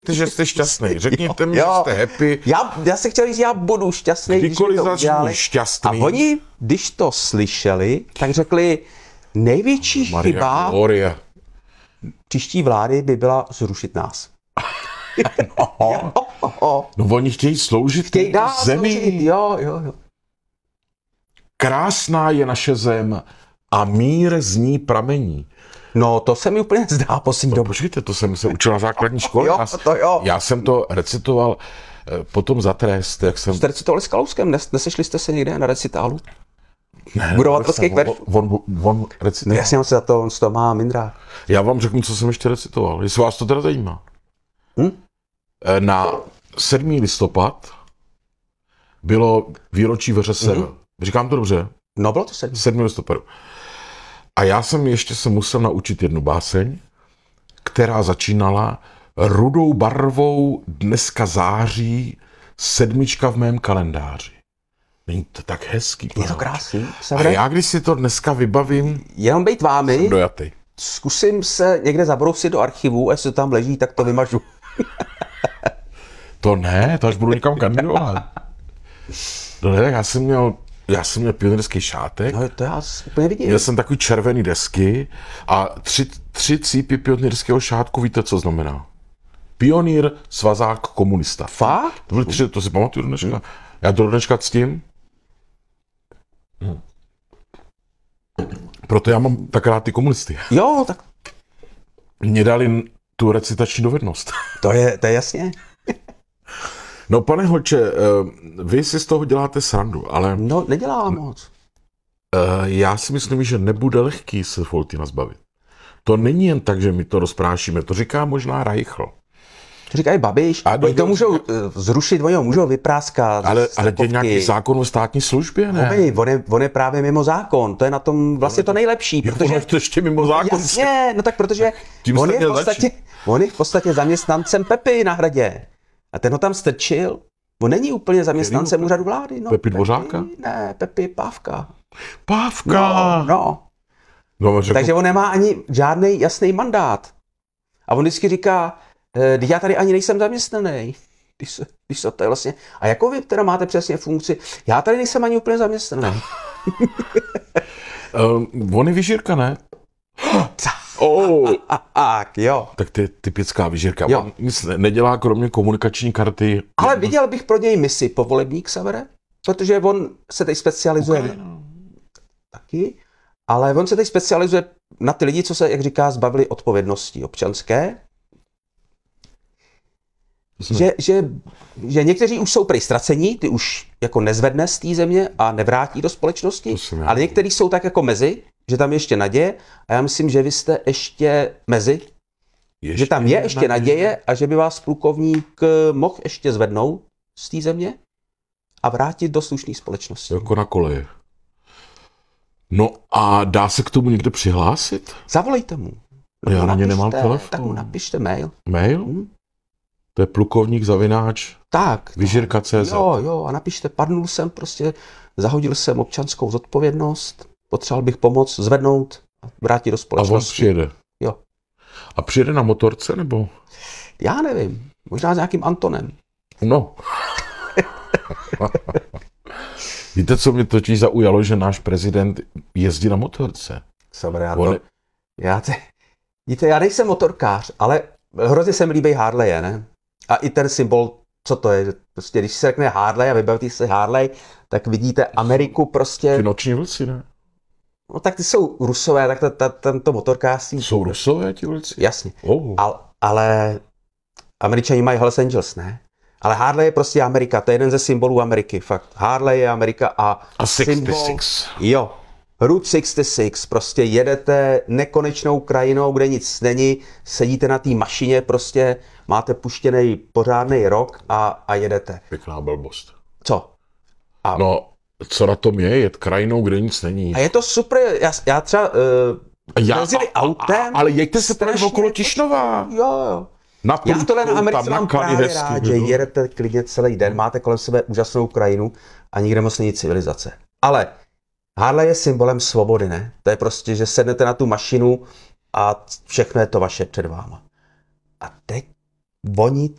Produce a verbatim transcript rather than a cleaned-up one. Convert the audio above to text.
že jste šťastný. Řekněte mi, jo. že jste happy. Já, já se chtěl říct, já budu šťastný, Kdykoliv když to udělali. šťastný. A oni, když to slyšeli, tak řekli, největší Maria chyba Gloria. příští vlády by byla zrušit nás. no. no oni chtějí sloužit chtějí dál zemi. Sloužit. Jo, jo, jo. Krásná je naše zem a mír z ní pramení. No, to se mi úplně zdá poslední No, dobu. počkejte, to jsem se učil na základní škole. Jo, to jo. Já jsem to recitoval eh, potom za trest, jak jsem... Jste recitovali s Kalouskem? Nes, nesešli jste se někde na recitálu? Ne, Budovatelských veršů? On, on, on No recitoval. jasně, on se za to, on to má mindrák. Já vám řeknu, co jsem ještě recitoval, jestli vás to teda zajímá. Hm? Eh, Na sedmý listopad bylo výročí VŘSR. Mhm. Říkám to dobře? No, bylo to sedm. sedmého listopadu. A já jsem ještě se musel naučit jednu báseň, která začínala rudou barvou dneska září sedmička v mém kalendáři. Není to tak hezký? Je to krásný. A já, když si to dneska vybavím, Jenom bejt vámi, jsem dojatý. zkusím se někde zabrousit do archivu, a jestli to tam leží, tak to vymažu. To ne, to až budu někam kandidovat. No ne, já jsem měl, já jsem měl pionýrský šátek, No to já úplně vidím. měl jsem takový červený desky a tři, tři cípy pionýrského šátku, víte, co znamená? Pionýr, svazák, komunista. Fakt? To byly tři, to si pamatuju do dneška. Já do dneška ctím. Proto já mám tak rád ty komunisty. Jo, tak Mně dali tu recitační dovednost. to je, to je jasně. No pane Hoče, vy si z toho děláte srandu, ale No, nedělá moc. já si myslím, že nebude lehký se Foltyna zbavit. To není jen tak, že my to rozprášíme, to říká možná Reichl. To říkají Babiš, A oni to někdo můžou eh, zrušit, oni ho můžou vypráskat. Ale, z ale je takovky. nějaký zákon o státní službě, ne? Hej, on, je, on je právě mimo zákon, to je na tom vlastně to nejlepší, Jo, protože... je to ještě mimo zákon. Jasně, no tak protože Tím on jste je, v měl podstatě, začít. on je v podstatě zaměstnancem Pepy na Hradě. A ten ho tam strčil. On není úplně zaměstnancem Který? úřadu vlády. No, Pepi Dvořáka? Ne, Pepi Pávka. Pávka! No, no. No, řekl, Takže on nemá ani žádný jasný mandát. A on vždycky říká, eh, já tady ani nejsem zaměstnaný. Když se, když se to je vlastně... A jakou vy teda máte přesně funkci? Já tady nejsem ani úplně zaměstnaný. um, on je vyžírka, ne? Oh. A, tak, jo. Tak to je typická vyžírka. Jo. On nic ne- nedělá kromě komunikační karty. Ale viděl bych pro něj misi povolební Xavere, protože on se teď specializuje Ukrajina. taky, ale on se teď specializuje na ty lidi, co se, jak říká, zbavili odpovědnosti občanské. Že, že, že někteří už jsou prej ztracení, ty už jako nezvedne z té země a nevrátí do společnosti, To jsem já. ale někteří jsou tak jako mezi, že tam je ještě naděje a já myslím, že vy jste ještě mezi, Ještě že tam je ještě naděje a že by vás plukovník mohl ještě zvednout z té země a vrátit do slušné společnosti. Jako na koleje. No a dá se k tomu někde přihlásit? Zavolejte mu. Já na ně nemám Napište, telefon. Tak mu napište mail. Mail? Hm? To je plukovník zavináč Tak. vyžírka tečka cé zet. Jo, jo, a napište, padnul jsem prostě, zahodil jsem občanskou zodpovědnost, potřeboval bych pomoc zvednout a vrátit do A on společnosti. přijede. Jo. A přijede na motorce, nebo? Já nevím, možná s nějakým Antonem. No. Víte, co mě totiž zaujalo, že náš prezident jezdí na motorce. Sobře, já On- to, já te, víte, já nejsem motorkář, ale hrozně se mi líbí Harley, ne? A i ten symbol, co to je, prostě když se řekne Harley a vybavíte se Harley, tak vidíte Ameriku prostě, Ty noční vlci, ne? no tak ty jsou Rusové, tak ta, ta, tento motorkářství. Jsou Rusové ti vlci? Jasně. Oh. Ale, ale Američani mají Hells Angels, ne? Ale Harley je prostě Amerika, to je jeden ze symbolů Ameriky, fakt. Harley je Amerika a, A symbol, šedesát šest. jo, Route šedesát šest, prostě jedete nekonečnou krajinou, kde nic není, sedíte na té mašině, prostě máte puštěný pořádný rok a, a jedete. Pěkná blbost. Co? A, No, co na tom je? Jet krajinou, kde nic není. a je to super, já, já třeba uh, Já- jezdili a- a- autem. ale jeďte se tady strašně- okolo Tišnova. Jo, jo. Na Já průdku, tohle na Americe tam mám Kali právě hezky, rád, že jo. jedete klidně celý den, máte kolem sebe úžasnou krajinu a nikde moc není civilizace. Ale Harley je symbolem svobody, ne? To je prostě, že sednete na tu mašinu a všechno je to vaše před váma. A teď oni